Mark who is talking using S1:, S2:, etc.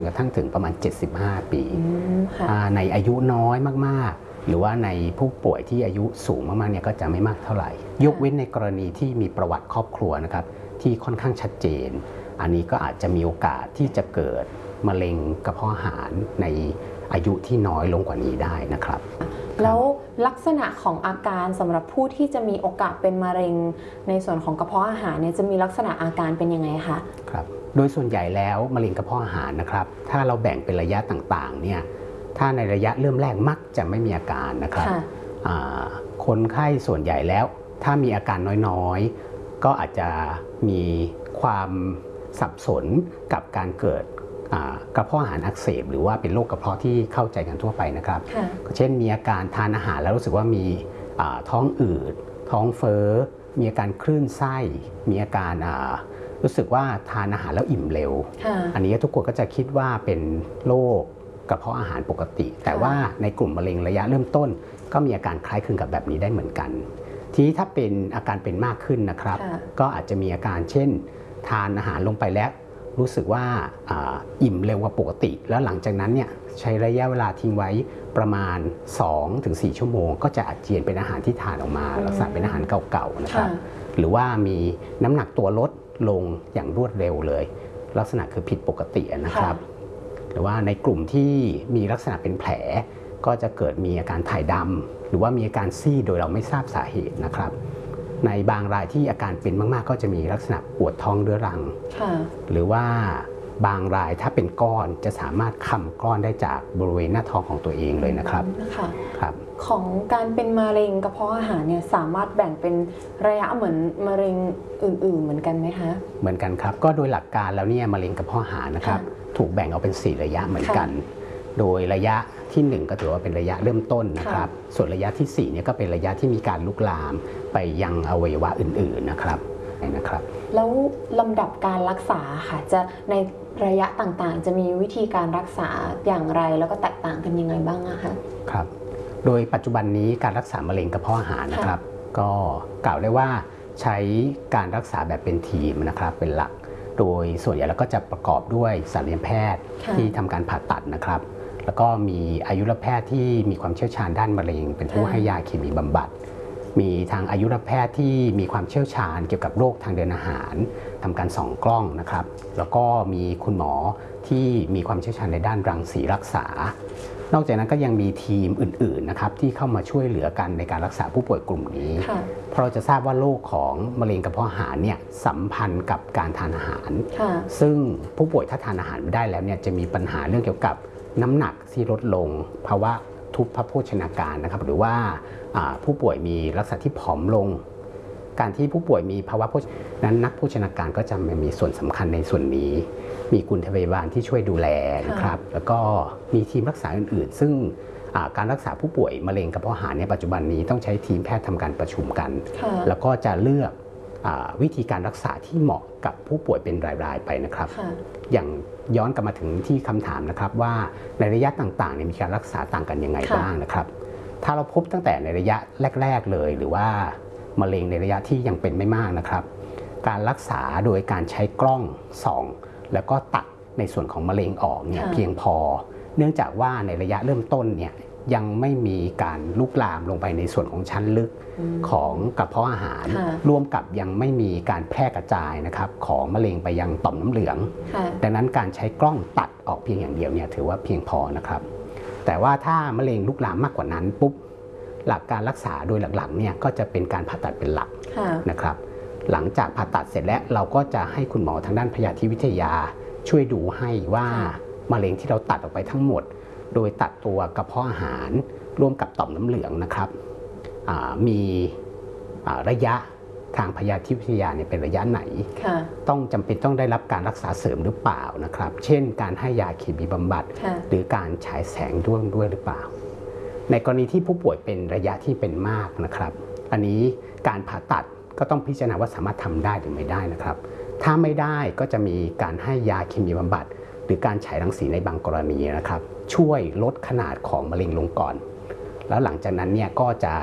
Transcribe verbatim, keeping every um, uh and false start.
S1: กระทั่งถึงประมาณเจ็ดสิบห้าปีในอายุน้อยมากๆหรือว่าในผู้ป่วยที่อายุสูงมากๆเนี่ยก็จะไม่มากเท่าไหร่ยกเว้นในกรณีที่มีประวัติครอบครัวนะครับที่ค่อนข้างชัดเจนอันนี้ก็อาจจะมีโอกาสที่จะเกิดมะเร็งกระเพาะอาหารในอายุที่น้อยลงกว่านี้ได้นะครับ
S2: แล้วลักษณะของอาการสำหรับผู้ที่จะมีโอกาสเป็นมะเร็งในส่วนของกระเพาะอาหารเนี่ยจะมีลักษณะอาการเป็นยังไงคะ
S1: ครับโดยส่วนใหญ่แล้วมะเร็งกระเพาะอาหารนะครับถ้าเราแบ่งเป็นระยะต่างๆเนี่ยถ้าในระยะเริ่มแรกมักจะไม่มีอาการนะครับคนไข้ส่วนใหญ่แล้วถ้ามีอาการน้อยๆก็อาจจะมีความสับสนกับการเกิดกระเพาะอาหารอักเสบหรือว่าเป็นโรคกระเพาะที่เข้าใจกันทั่วไปนะครับเช่นมีอาการทานอาหารแล้วรู้สึกว่ามีท้องอืดท้องเฟ้อมีอาการคลื่นไส้มีอาการรู้สึกว่าทานอาหารแล้วอิ่มเร็วอันนี้ทุกคนก็จะคิดว่าเป็นโรคกระเพาะอาหารปกติแต่ว่าในกลุ่มมะเร็งระยะเริ่มต้นก็มีอาการคล้ายคลึงกับแบบนี้ได้เหมือนกันทีนี้ถ้าเป็นอาการเป็นมากขึ้นนะครับก็อาจจะมีอาการเช่นทานอาหารลงไปแล้วรู้สึกว่าอิ่มเร็วกว่าปกติแล้วหลังจากนั้นเนี่ยใช้ระยะเวลาทิ้งไว้ประมาณ สองถึงสี่ ชั่วโมงก็จะอาเจียนเป็นอาหารที่ทานออกมาลักษณะเป็นอาหารเก่าๆนะครับหรือว่ามีน้ำหนักตัวลดลงอย่างรวดเร็วเลยลักษณะคือผิดปกตินะครับหรือว่าในกลุ่มที่มีลักษณะเป็นแผลก็จะเกิดมีอาการถ่ายดำหรือว่ามีอาการซีดโดยเราไม่ทราบสาเหตุนะครับในบางรายที่อาการเป็นมากๆก็จะมีลักษณะปวดท้องเรื้อรังหรือว่าบางรายถ้าเป็นก้อนจะสามารถคำก้อนได้จากบริเวณหน้าท้องของตัวเองเลยนะครับ
S2: ครับของการเป็นมะเร็งกระเพาะอาหารเนี่ยสามารถแบ่งเป็นระยะเหมือนมะเร็งอื่นๆเหมือนกันไหมคะ
S1: เหมือนกันครับก็โดยหลักการแล้วเนี่ยมะเร็งกระเพาะอาหารนะครับถูกแบ่งออกเป็นสี่ระยะเหมือนกันโดยระยะที่หนึ่งก็ถือว่าเป็นระยะเริ่มต้นนะครับส่วนระยะที่สี่เนี่ยก็เป็นระยะที่มีการลุกลามไปยังอวัยวะอื่นๆนะครับนะครับ
S2: แล้วลำดับการรักษาค่ะจะในระยะต่างๆจะมีวิธีการรักษาอย่างไรแล้วก็แตกต่างกันยังไงบ้างอะคะ
S1: ครับโดยปัจจุบันนี้การรักษามะเร็งกระเพาะอาหารนะครับก็กล่าวได้ว่าใช้การรักษาแบบเป็นทีมนะครับเป็นหลักโดยส่วนใหญ่แล้วก็จะประกอบด้วยศัลยแพทย์ที่ทำการผ่าตัดนะครับแล้วก็มีอายุรแพทย์ที่มีความเชี่ยวชาญด้านมะเร็งเป็นผู้ให้ยาเคมีบำบัดมีทางอายุรแพทย์ที่มีความเชี่ยวชาญเกี่ยวกับโรคทางเดินอาหารทำการส่องกล้องนะครับแล้วก็มีคุณหมอที่มีความเชี่ยวชาญในด้านรังสีรักษานอกจากนั้นก็ยังมีทีมอื่นๆนะครับที่เข้ามาช่วยเหลือกันในการรักษาผู้ป่วยกลุ่มนี้เพราะเราจะทราบว่าโรคของมะเร็งกระเพาะอาหารเนี่ยสัมพันธ์กับการทานอาหารซึ่งผู้ป่วยถ้าทานอาหารไม่ได้แล้วเนี่ยจะมีปัญหาเรื่องเกี่ยวกับน้ำหนักที่ลดลงภาวะทุพพโภชนาการนะครับหรือว่าผู้ป่วยมีลักษณะที่ผอมลงการที่ผู้ป่วยมีภาวะโภชนั้นนักโภชนาการก็จะมีส่วนสำคัญในส่วนนี้มีคุณพยาบาลที่ช่วยดูแลนะครับแล้วก็มีทีมรักษาอื่นๆซึ่งการรักษาผู้ป่วยมะเร็งกระเพาะอาหารในปัจจุบันนี้ต้องใช้ทีมแพทย์ทำการประชุมกันแล้วก็จะเลือกวิธีการรักษาที่เหมาะกับผู้ป่วยเป็นรายๆไปนะครับอย่างย้อนกลับมาถึงที่คำถามนะครับว่าในระยะต่างๆมีการรักษาต่างกันยังไงบ้างนะครับถ้าเราพบตั้งแต่ในระยะแรกๆเลยหรือว่ามะเร็งในระยะที่ยังเป็นไม่มากนะครับการรักษาโดยการใช้กล้องส่องแล้วก็ตัดในส่วนของมะเร็งออกเนี่ยเพียงพอเนื่องจากว่าในระยะเริ่มต้นเนี่ยยังไม่มีการลุกลามลงไปในส่วนของชั้นลึกของกระเพาะอาหารร่วมกับยังไม่มีการแพร่กระจายนะครับของมะเร็งไปยังต่อมน้ำเหลืองดังนั้นการใช้กล้องตัดออกเพียงอย่างเดียวเนี่ยถือว่าเพียงพอนะครับแต่ว่าถ้ามะเร็งลุกลามมากกว่านั้นปุ๊บหลักการรักษาโดยหลักๆเนี่ยก็จะเป็นการผ่าตัดเป็นหลักนะครับหลังจากผ่าตัดเสร็จแล้วเราก็จะให้คุณหมอทางด้านพยาธิวิทยาช่วยดูให้ว่ามะเร็งที่เราตัดออกไปทั้งหมดโดยตัดตัวกระเพาะอาหารร่วมกับต่อมน้ำเหลืองนะครับมีระยะทางพยาธิวิทยาเนี่ยเป็นระยะไหนต้องจำเป็นต้องได้รับการรักษาเสริมหรือเปล่านะครับเช่นการให้ยาเคมีบำบัดหรือการฉายแสงด้วยด้วยหรือเปล่าในกรณีที่ผู้ป่วยเป็นระยะที่เป็นมากนะครับอันนี้การผ่าตัดก็ต้องพิจารณาว่าสามารถทำได้หรือไม่ได้นะครับถ้าไม่ได้ก็จะมีการให้ยาเคมีบำบัดหรือการฉายรังสีในบางกรณีนะครับช่วยลดขนาดของมะเร็งลงก่อนแล้วหลังจากนั้นเนี่ยก็จะ